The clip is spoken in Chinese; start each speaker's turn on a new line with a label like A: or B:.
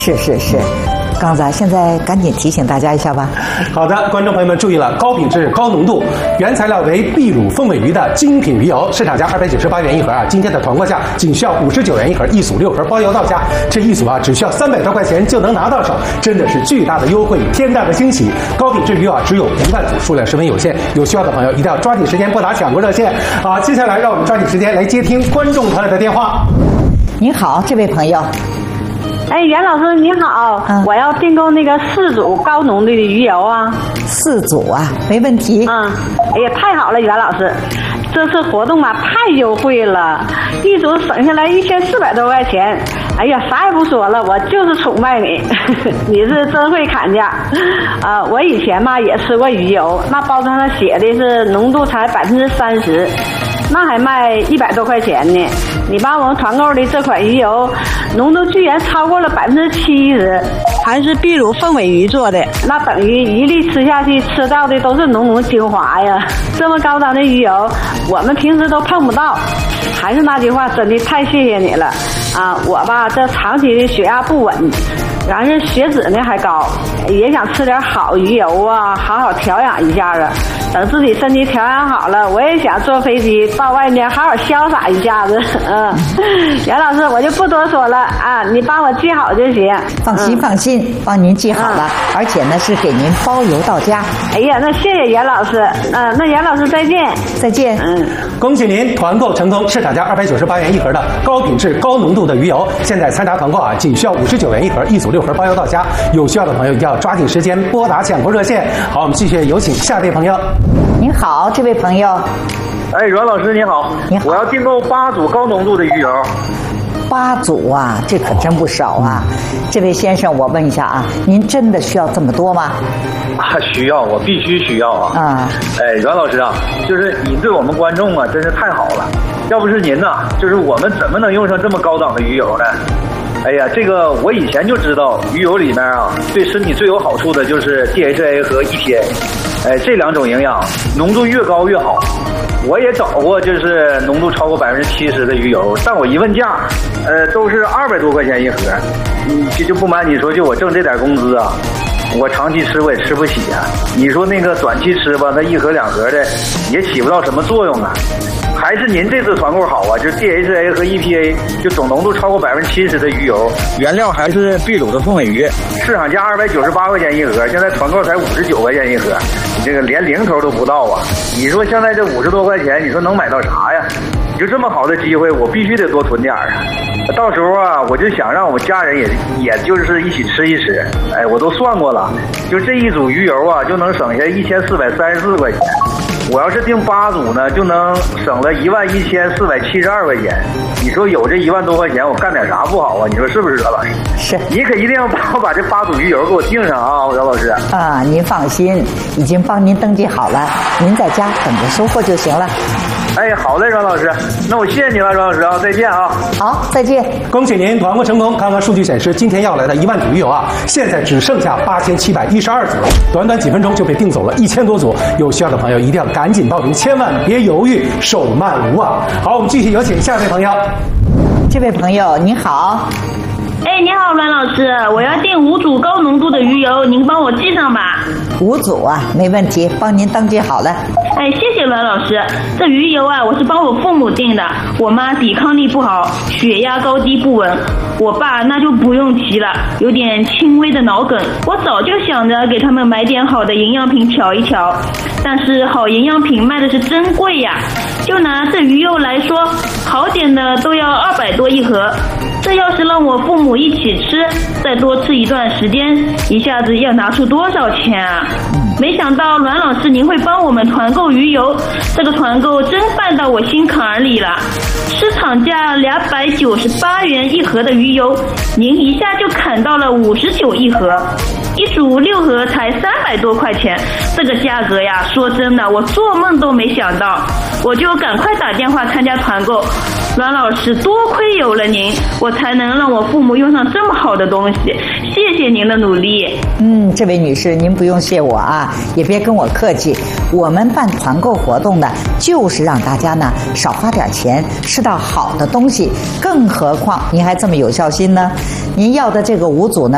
A: 是，刚才现在赶紧提醒大家一下吧。
B: 好的，观众朋友们注意了，高品质、高浓度，原材料为秘鲁凤尾鱼的精品鱼油，市场价298元一盒啊，今天的团购价仅需要59元一盒，一组6盒，包邮到家。这一组啊，只需要300多块钱就能拿到手，真的是巨大的优惠，天大的惊喜！高品质鱼油啊，只有1万组，数量十分有限，有需要的朋友一定要抓紧时间拨打抢购热线。好，接下来让我们抓紧时间来接听观众朋友的电话。
A: 您好，这位朋友。
C: 哎，袁老师你好，我要订购那个4组高浓度的鱼油啊。
A: 4组啊，没问题。
C: 哎呀，太好了，袁老师，这次活动啊太优惠了，一组省下来1400多块钱。哎呀，啥也不说了，我就是崇拜你，你是真会砍价。我以前嘛也吃过鱼油，那包装上写的是浓度才30%。那还卖100多块钱呢，你帮我们团购的这款鱼油，浓度居然超过了70%，还是秘鲁凤尾鱼做的，那等于一粒吃下去，吃到的都是浓浓精华呀！这么高档的鱼油，我们平时都碰不到。还是那句话，真的太谢谢你了啊！我吧，这长期的血压不稳，然后血脂呢还高，也想吃点好鱼油啊，好好调养一下子。等自己身体调养好了，我也想坐飞机到外面好好潇洒一下子。袁老师，我就不多说了啊，你帮我记好就行。
A: 放心，帮您记好了，而且呢是给您包邮到家。
C: 哎呀，那谢谢袁老师。那袁老师再见。
A: 再见。
B: 恭喜您团购成功，市场价298元一盒的高品质、高浓度的鱼油，现在参加团购啊，仅需要59元一盒，一组6盒，包邮到家。有需要的朋友一定要抓紧时间拨打抢购热线。好，我们继续有请下一位朋友。
A: 您好，这位朋友。
D: 哎，袁老师你好，我要订购8组高浓度的鱼油。
A: 8组啊，这可真不少啊！这位先生，我问一下啊，您真的需要这么多吗？
D: 需要，我必须需要啊！哎，袁老师啊，就是你对我们观众啊，真是太好了。要不是您呐，就是我们怎么能用上这么高档的鱼油呢？哎呀，这个我以前就知道，鱼油里面啊，对身体最有好处的就是 DHA 和 EPA， 哎，这2种营养浓度越高越好。我也找过，就是浓度超过70%的鱼油，但我一问价，都是200多块钱一盒。就不瞒你说，就我挣这点工资啊，我长期吃我也吃不起啊。你说那个短期吃吧，那1盒2盒的也起不到什么作用啊。还是您这次团购好啊，就是 DHA 和 EPA， 就总浓度超过70%的鱼油，原料还是秘鲁的凤尾鱼，市场价298块钱一盒，现在团购才59块钱一盒，你这个连零头都不到啊！你说现在这50多块钱，你说能买到啥呀？就这么好的机会，我必须得多囤点啊！到时候啊，我就想让我们家人也就是一起吃一吃。哎，我都算过了，就这一组鱼油啊，就能省下1434块钱。我要是订8组呢，就能省了11472块钱。你说有这1万多块钱，我干点啥不好啊？你说是不是，袁老师？
A: 是。
D: 你可一定要帮我把这8组鱼油给我订上啊，袁老师。
A: 啊，您放心，已经帮您登记好了，您在家等着收货就行了。
D: 哎，好嘞，阮老师，那我谢谢你了，阮老师啊，再见啊。
A: 好，再见。
B: 恭喜您团购成功！看看数据显示，今天要来的1万组鱼油啊，现在只剩下8712组了，短短几分钟就被订走了1000多组。有需要的朋友一定要赶紧报名，千万别犹豫，手慢无啊！好，我们继续有请下一位朋友。
A: 这位朋友你好。
E: 哎，你好，阮老师，我要订5组高浓度的鱼油，您帮我记上吧。
A: 5组啊，没问题，帮您登记好了。
E: 哎，谢谢阮老师。这鱼油啊，我是帮我父母订的。我妈抵抗力不好，血压高低不稳。我爸那就不用提了，有点轻微的脑梗。我早就想着给他们买点好的营养品调一调，但是好营养品卖的是真贵呀。就拿这鱼油来说，好点的都要200多一盒。这要是让我父母一起吃，再多吃一段时间，一下子要拿出多少钱啊？没想到阮老师您会帮我们团购鱼油，这个团购真办到我心坎儿里了。市场价298元一盒的鱼油，您一下就砍到了59一盒，一组6盒才300多块钱，这个价格呀，说真的，我做梦都没想到。我就赶快打电话参加团购。阮老师，多亏有了您，我才能让我父母用上这么好的东西，谢谢您的努力。
A: 这位女士，您不用谢我啊，也别跟我客气。我们办团购活动呢，就是让大家呢少花点钱，吃到好的东西。更何况您还这么有孝心呢。您要的这个5组呢，